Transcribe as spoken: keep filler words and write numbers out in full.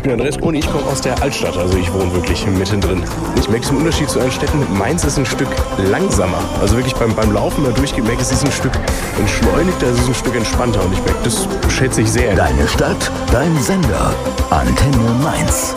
bin Andreas und ich komme aus der Altstadt, also ich wohne wirklich mittendrin. Ich merke den Unterschied zu anderen Städten. Mainz ist ein Stück langsamer. Also wirklich beim, beim Laufen mal durchgemerkt, es ist ein Stück entschleunigter, es ist ein Stück entspannter und ich merke, das schätze ich sehr. Deine Stadt, dein Sender. Antenne Mainz.